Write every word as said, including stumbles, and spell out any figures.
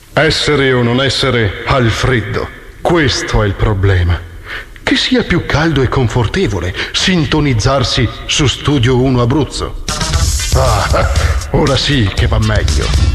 Essere o non essere al freddo, questo è il problema. Che sia più caldo e confortevole sintonizzarsi su Studio uno Abruzzo. Ah, ora sì che va meglio.